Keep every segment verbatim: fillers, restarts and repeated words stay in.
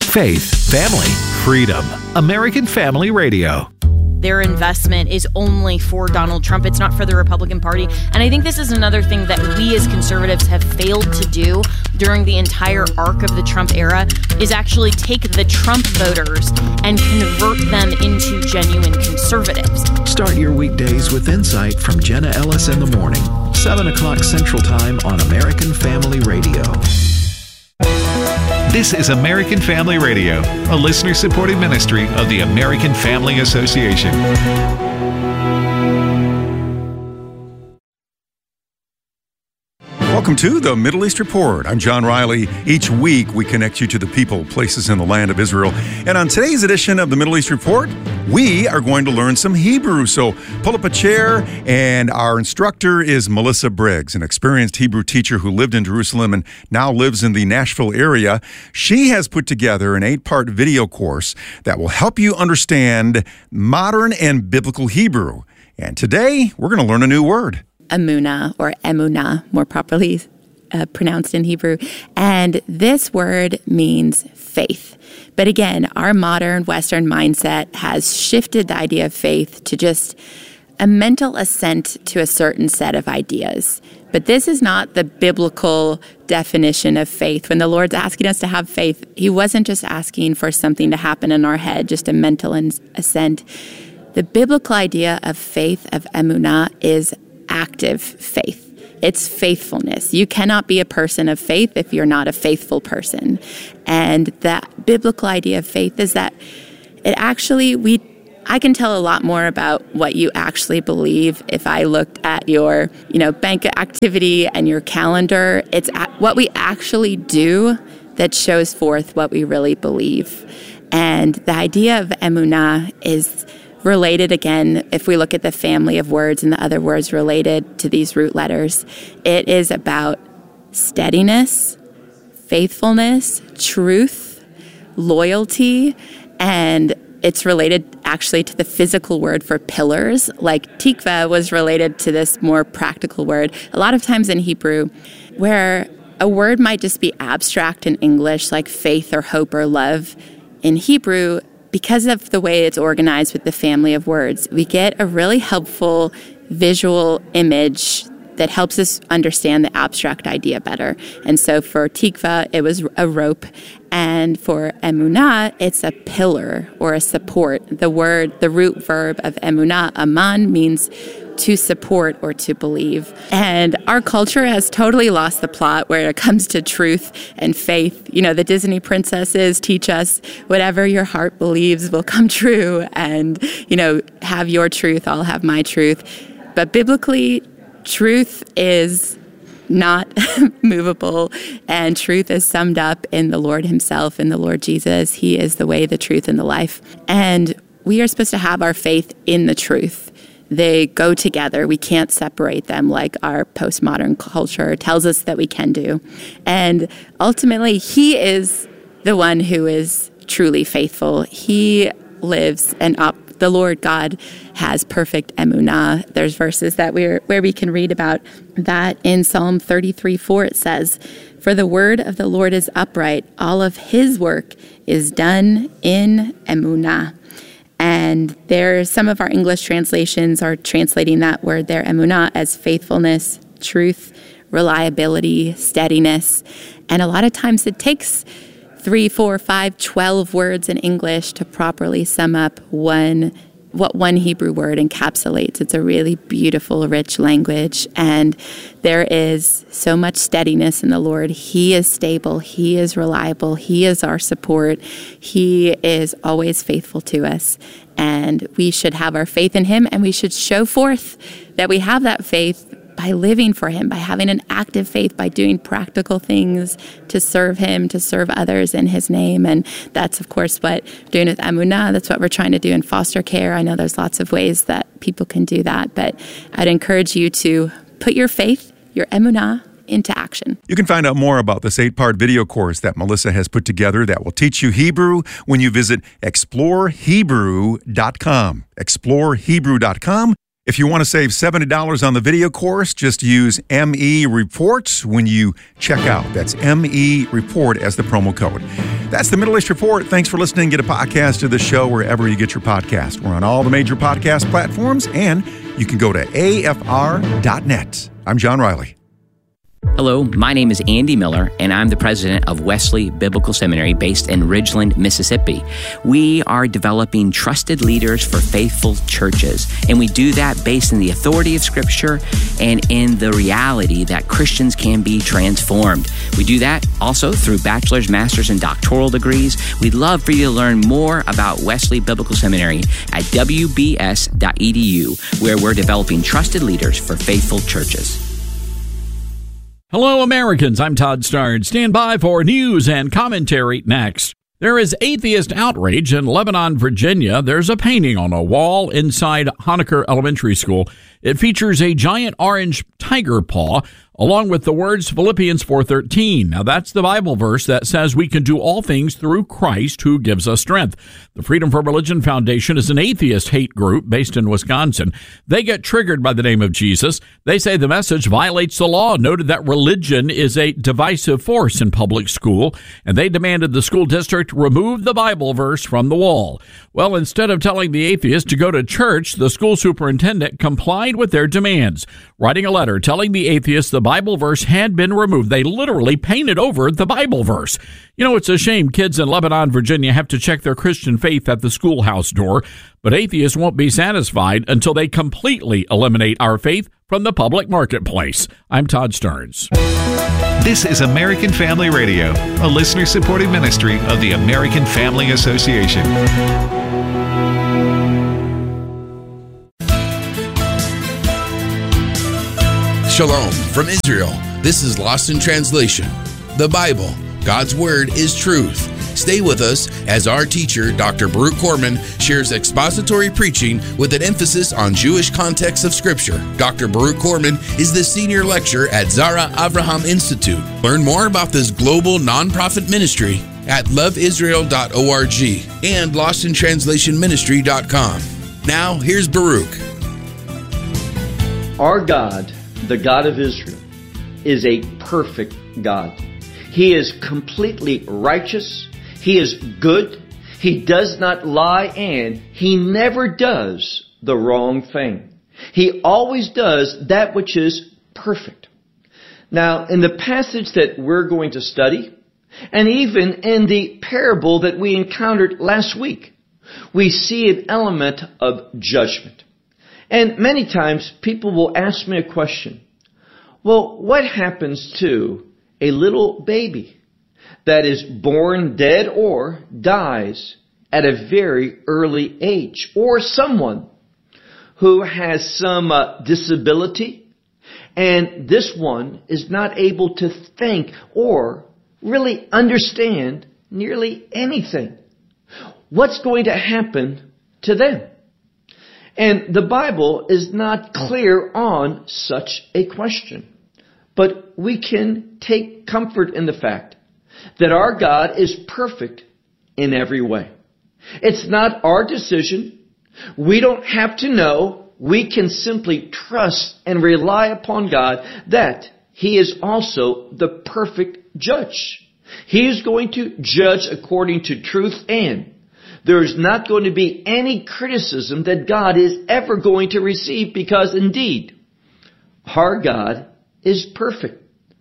Faith, family, freedom. American Family Radio. Their investment is only for Donald Trump. It's not for the Republican Party. And I think this is another thing that we as conservatives have failed to do during the entire arc of the Trump era is actually take the Trump voters and convert them into genuine conservatives. Start your weekdays with insight from Jenna Ellis in the morning, seven o'clock Central Time on American Family Radio. This is American Family Radio, a listener-supported ministry of the American Family Association. Welcome to the Middle East Report. I'm John Riley. Each week, we connect you to the people, places in the land of Israel. And on today's edition of the Middle East Report, we are going to learn some Hebrew. So pull up a chair, and our instructor is Melissa Briggs, an experienced Hebrew teacher who lived in Jerusalem and now lives in the Nashville area. She has put together an eight-part video course that will help you understand modern and biblical Hebrew. And today, we're going to learn a new word. Emunah, or emunah, more properly uh, pronounced in Hebrew. And this word means faith. But again, our modern Western mindset has shifted the idea of faith to just a mental assent to a certain set of ideas. But this is not the biblical definition of faith. When the Lord's asking us to have faith, he wasn't just asking for something to happen in our head, just a mental assent. The biblical idea of faith, of emunah, is active faith. It's faithfulness. You cannot be a person of faith if you're not a faithful person. And that biblical idea of faith is that it actually, we, I can tell a lot more about what you actually believe if I looked at your, you know, bank activity and your calendar. It's what we actually do that shows forth what we really believe. And the idea of emunah is related, again, if we look at the family of words and the other words related to these root letters, it is about steadiness, faithfulness, truth, loyalty, and it's related actually to the physical word for pillars. Like tikva was related to this more practical word. A lot of times in Hebrew, where a word might just be abstract in English, like faith or hope or love, in Hebrew, because of the way it's organized with the family of words, we get a really helpful visual image that helps us understand the abstract idea better. And so for tikva, it was a rope. And for emunah, it's a pillar or a support. The word, the root verb of emunah, aman, means to support or to believe. And our culture has totally lost the plot where it comes to truth and faith. You know, the Disney princesses teach us whatever your heart believes will come true. And, you know, have your truth, I'll have my truth. But biblically, truth is not movable, and truth is summed up in the Lord himself, in the Lord Jesus. He is the way, the truth, and the life. And we are supposed to have our faith in the truth. They go together. We can't separate them like our postmodern culture tells us that we can do. And ultimately, he is the one who is truly faithful. He lives and up. The Lord God has perfect emunah. There's verses that we're where we can read about that in Psalm thirty-three four. It says, "For the word of the Lord is upright; all of his work is done in emunah." And there, some of our English translations are translating that word there, emunah, as faithfulness, truth, reliability, steadiness. And a lot of times it takes three, four, five, twelve words in English to properly sum up one what one Hebrew word encapsulates. It's a really beautiful, rich language, and there is so much steadiness in the Lord. He is stable. He is reliable. He is our support. He is always faithful to us, and we should have our faith in him, and we should show forth that we have that faith by living for him, by having an active faith, by doing practical things to serve him, to serve others in his name. And that's, of course, what we're doing with emunah. That's what we're trying to do in foster care. I know there's lots of ways that people can do that, but I'd encourage you to put your faith, your emunah, into action. You can find out more about this eight-part video course that Melissa has put together that will teach you Hebrew when you visit explore hebrew dot com. explore hebrew dot com. If you want to save seventy dollars on the video course, just use M E Report when you check out. That's M E Report as the promo code. That's the Middle East Report. Thanks for listening. Get a podcast of the show wherever you get your podcast. We're on all the major podcast platforms, and you can go to A F R dot net. I'm John Riley. Hello, my name is Andy Miller, and I'm the president of Wesley Biblical Seminary based in Ridgeland, Mississippi. We are developing trusted leaders for faithful churches, and we do that based in the authority of Scripture and in the reality that Christians can be transformed. We do that also through bachelor's, master's, and doctoral degrees. We'd love for you to learn more about Wesley Biblical Seminary at w b s dot e d u, where we're developing trusted leaders for faithful churches. Hello, Americans. I'm Todd Starnes. Stand by for news and commentary next. There is atheist outrage in Lebanon, Virginia. There's a painting on a wall inside Honaker Elementary School. It features a giant orange tiger paw, along with the words Philippians four thirteen. Now, that's the Bible verse that says we can do all things through Christ who gives us strength. The Freedom from Religion Foundation is an atheist hate group based in Wisconsin. They get triggered by the name of Jesus. They say the message violates the law, noted that religion is a divisive force in public school, and they demanded the school district remove the Bible verse from the wall. Well, instead of telling the atheist to go to church, the school superintendent complied with their demands, writing a letter telling the atheist the Bible verse had been removed. They literally painted over the Bible verse. You know, it's a shame kids in Lebanon, Virginia have to check their Christian faith at the schoolhouse door, but atheists won't be satisfied until they completely eliminate our faith from the public marketplace. I'm Todd Starnes. This is American Family Radio, a listener-supported ministry of the American Family Association. Shalom from Israel. This is Lost in Translation. The Bible, God's Word, is truth. Stay with us as our teacher, Doctor Baruch Korman, shares expository preaching with an emphasis on Jewish context of Scripture. Doctor Baruch Korman is the senior lecturer at Zara Avraham Institute. Learn more about this global nonprofit ministry at love israel dot org and lost in translation ministry dot com. Now, here's Baruch. Our God, the God of Israel, is a perfect God. He is completely righteous. He is good. He does not lie, and He never does the wrong thing. He always does that which is perfect. Now, in the passage that we're going to study, and even in the parable that we encountered last week, we see an element of judgment. And many times people will ask me a question. Well, what happens to a little baby that is born dead or dies at a very early age? Or someone who has some uh, disability, and this one is not able to think or really understand nearly anything. What's going to happen to them? And the Bible is not clear on such a question. But we can take comfort in the fact that our God is perfect in every way. It's not our decision. We don't have to know. We can simply trust and rely upon God that He is also the perfect judge. He is going to judge according to truth, and there is not going to be any criticism that God is ever going to receive, because indeed, our God is perfect.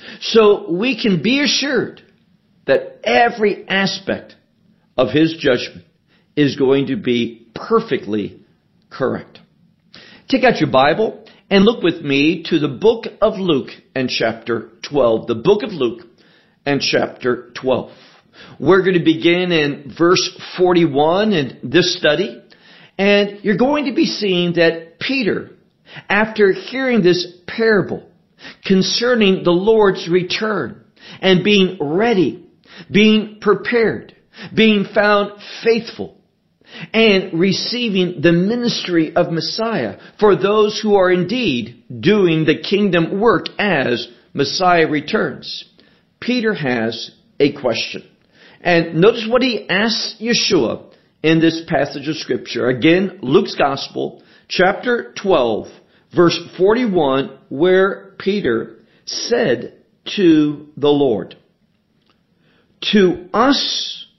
So we can be assured that every aspect of His judgment is going to be perfectly correct. Take out your Bible and look with me to the book of Luke and chapter twelve. The book of Luke and chapter twelve. We're going to begin in verse forty-one in this study. And you're going to be seeing that Peter, after hearing this parable concerning the Lord's return and being ready, being prepared, being found faithful, and receiving the ministry of Messiah for those who are indeed doing the kingdom work as Messiah returns, Peter has a question. And notice what he asks Yeshua in this passage of Scripture. Again, Luke's Gospel, chapter twelve, verse forty-one, where Peter said to the Lord, "To us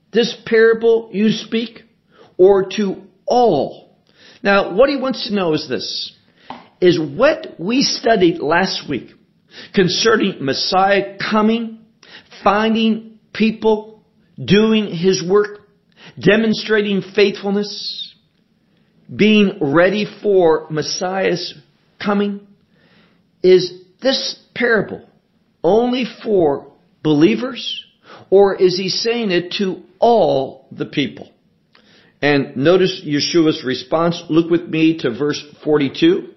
this parable you speak, or to all? Now, what he wants to know is this, is what we studied last week concerning Messiah coming, finding people, doing his work, demonstrating faithfulness, being ready for Messiah's coming. Is this parable only for believers, or is he saying it to all the people? And notice Yeshua's response. Look with me to verse forty-two.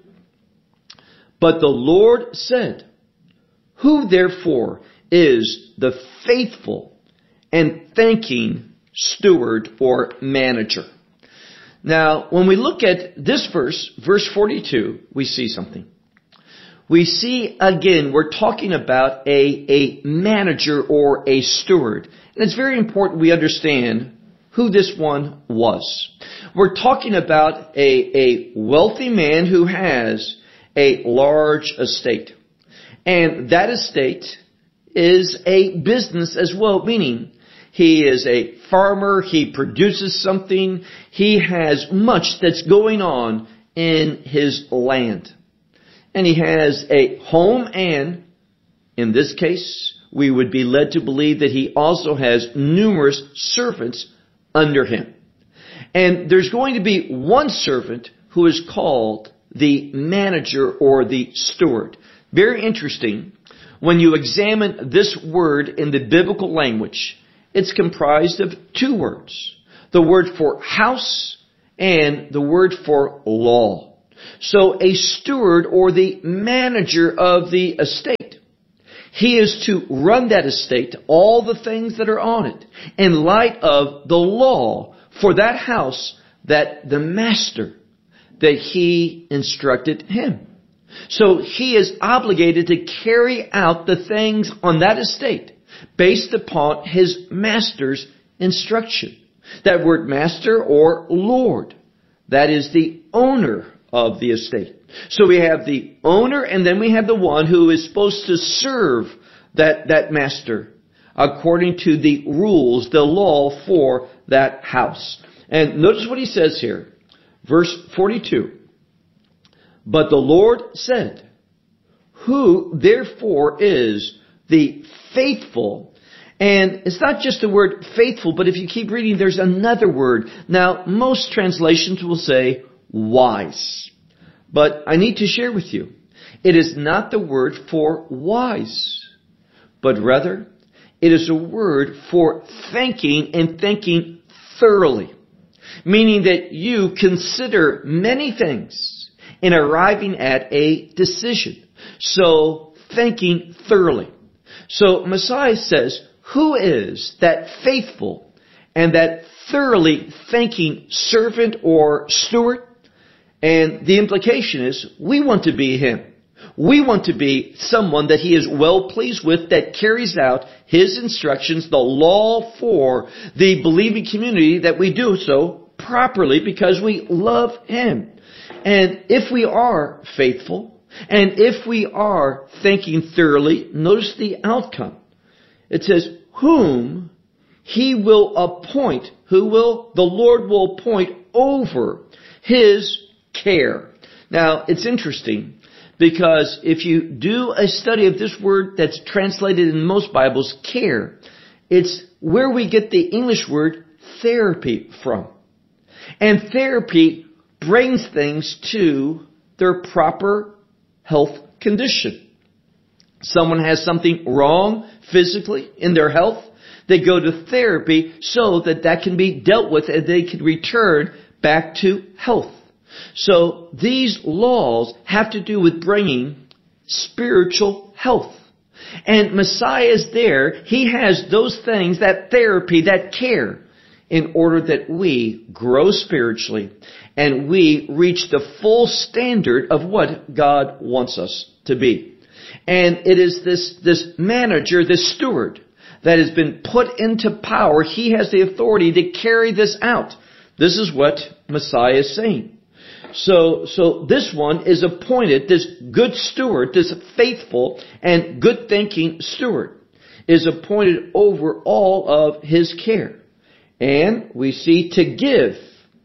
But the Lord said, who therefore is the faithful and thanking steward or manager? Now, when we look at this verse, verse forty-two, we see something. We see, again, we're talking about a, a manager or a steward. And it's very important we understand who this one was. We're talking about a, a wealthy man who has a large estate. And that estate is a business as well, meaning he is a farmer, he produces something, he has much that's going on in his land. And he has a home, and in this case, we would be led to believe that he also has numerous servants under him. And there's going to be one servant who is called the manager or the steward. Very interesting. When you examine this word in the biblical language, it's comprised of two words. The word for house and the word for law. So a steward or the manager of the estate, he is to run that estate, all the things that are on it, in light of the law for that house that the master, that he instructed him. So he is obligated to carry out the things on that estate based upon his master's instruction. That word master or Lord, that is the owner of the estate. So we have the owner, and then we have the one who is supposed to serve that, that master according to the rules, the law for that house. And notice what he says here. Verse forty-two. But the Lord said, who therefore is the faithful? And it's not just the word faithful, but if you keep reading, there's another word. Now, most translations will say wise. But I need to share with you, it is not the word for wise, but rather it is a word for thinking and thinking thoroughly. Meaning that you consider many things in arriving at a decision. So, thinking thoroughly. So, Messiah says, who is that faithful and that thoroughly thinking servant or steward? And the implication is, we want to be him. We want to be someone that he is well pleased with, that carries out his instructions, the law for the believing community, that we do so properly because we love him. And if we are faithful, and if we are thinking thoroughly, notice the outcome. It says, whom he will appoint, who will, the Lord will appoint over his care. Now, it's interesting because if you do a study of this word that's translated in most Bibles, care, it's where we get the English word therapy from. And therapy brings things to their proper health condition. Someone has something wrong physically in their health, they go to therapy so that that can be dealt with and they can return back to health. So these laws have to do with bringing spiritual health. And Messiah is there. He has those things, that therapy, that care, in order that we grow spiritually and we reach the full standard of what God wants us to be. And it is this, this manager, this steward, that has been put into power. He has the authority to carry this out. This is what Messiah is saying. So, so this one is appointed, this good steward, this faithful and good thinking steward, is appointed over all of his care. And we see to give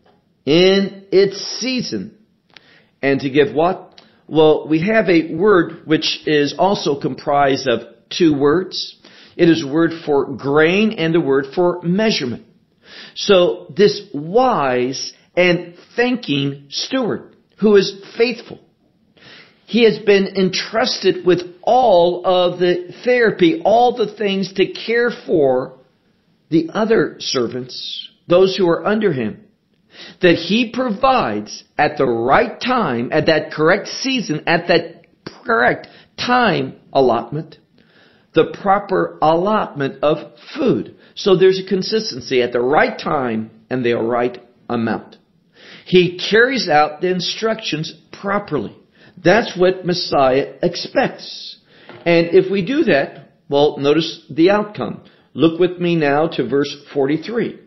in its season. And to give what? Well, we have a word which is also comprised of two words. It is a word for grain and a word for measurement. So this wise and thinking steward who is faithful, he has been entrusted with all of the therapy, all the things to care for the other servants, those who are under him, that he provides at the right time, at that correct season, at that correct time allotment, the proper allotment of food. So there's a consistency at the right time and the right amount. He carries out the instructions properly. That's what Messiah expects. And if we do that, well, notice the outcome. Look with me now to verse forty-three.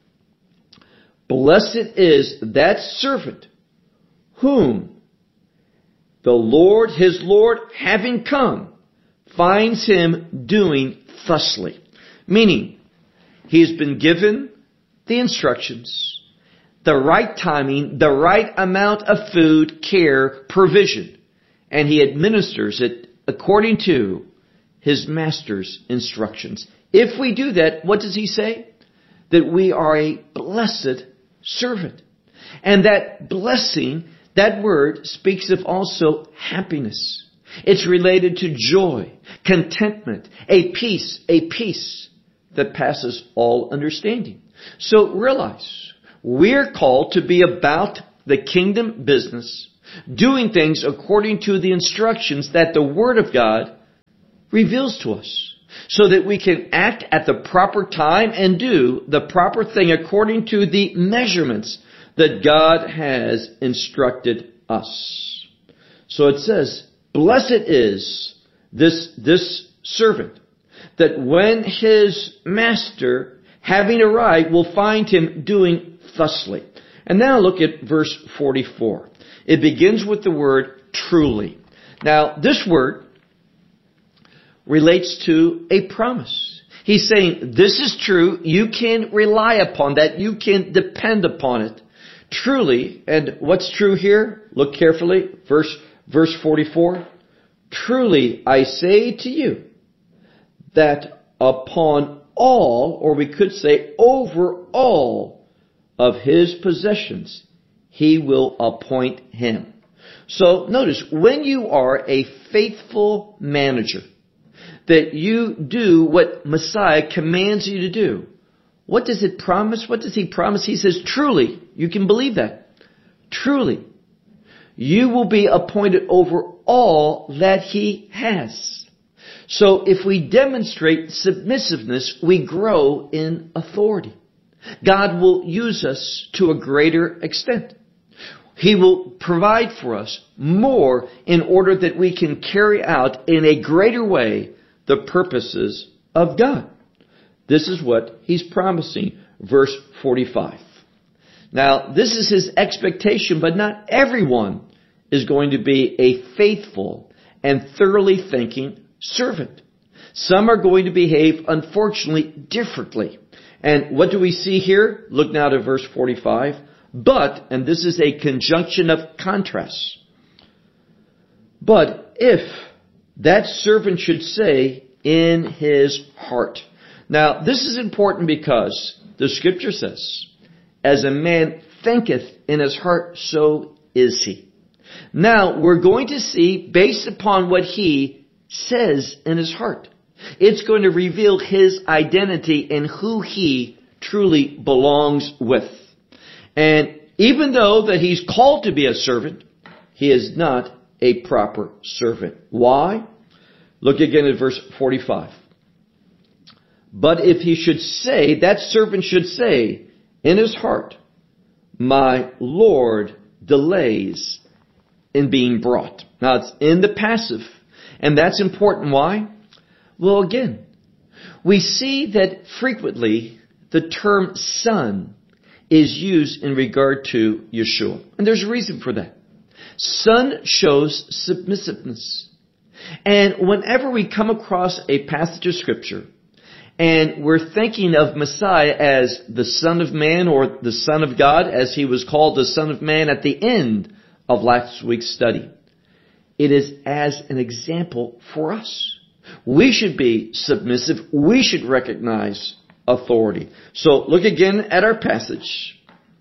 Blessed is that servant whom the Lord, his Lord, having come, finds him doing thusly. Meaning, he has been given the instructions, the right timing, the right amount of food, care, provision, and he administers it according to his master's instructions. If we do that, what does he say? That we are a blessed servant. And that blessing, that word speaks of also happiness. It's related to joy, contentment, a peace, a peace that passes all understanding. So realize, we're called to be about the kingdom business, doing things according to the instructions that the Word of God reveals to us, so that we can act at the proper time and do the proper thing according to the measurements that God has instructed us. So it says, blessed is this, this servant, that when his master, having arrived, will find him doing thusly. And now look at verse forty-four. It begins with the word truly. Now, this word relates to a promise. He's saying, this is true. You can rely upon that. You can depend upon it. Truly, and what's true here? Look carefully. Verse, verse forty-four. Truly, I say to you that upon all, or we could say over all of his possessions, he will appoint him. So notice, when you are a faithful manager, that you do what Messiah commands you to do, what does it promise? What does he promise? He says, truly, you can believe that. Truly, you will be appointed over all that he has. So if we demonstrate submissiveness, we grow in authority. God will use us to a greater extent. He will provide for us more in order that we can carry out in a greater way the purposes of God. This is what he's promising. Verse forty-five. Now, this is his expectation, but not everyone is going to be a faithful and thoroughly thinking servant. Some are going to behave, unfortunately, differently. And what do we see here? Look now to verse forty-five. But, and this is a conjunction of contrasts, but if that servant should say in his heart. Now, this is important because the scripture says, as a man thinketh in his heart, so is he. Now, we're going to see, based upon what he says in his heart, it's going to reveal his identity and who he truly belongs with. And even though that he's called to be a servant, he is not a proper servant. Why? Look again at verse forty-five. But if he should say, that servant should say in his heart, my Lord delays in being brought. Now it's in the passive. And that's important. Why? Well, again, we see that frequently the term son is used in regard to Yeshua. And there's a reason for that. Son shows submissiveness. And whenever we come across a passage of Scripture, And we're thinking of Messiah as the Son of Man or the Son of God, as he was called the Son of Man at the end of last week's study. It is as an example for us. We should be submissive. We should recognize authority. So look again at our passage.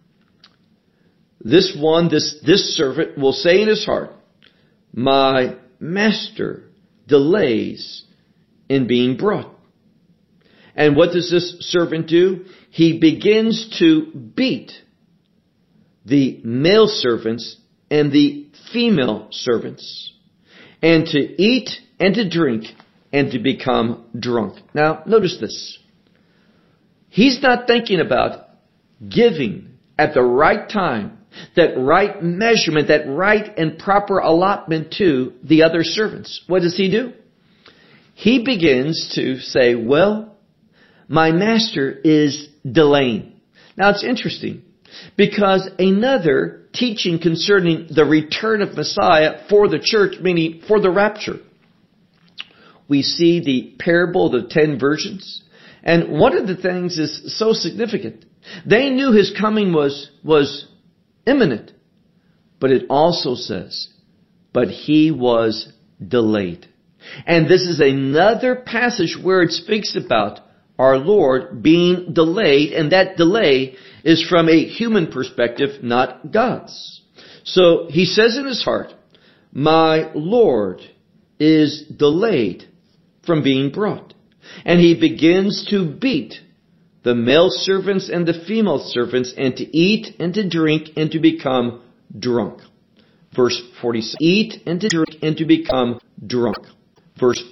This one, this, this servant will say in his heart, my master delays in being brought. And what does this servant do? He begins to beat the male servants and the female servants, and to eat and to drink and to become drunk. Now, notice this. He's not thinking about giving at the right time, that right measurement, that right and proper allotment to the other servants. What does he do? He begins to say, well, my master is delaying. Now it's interesting because another teaching concerning the return of Messiah for the church, meaning for the rapture, we see the parable of the ten virgins. And one of the things is so significant. They knew his coming was, was imminent. But it also says, but he was delayed. And this is another passage where it speaks about our Lord being delayed, and that delay is from a human perspective, not God's. So he says in his heart, my Lord is delayed from being brought. And he begins to beat the male servants and the female servants, and to eat and to drink and to become drunk. Verse forty-six, eat and to drink and to become drunk. Verse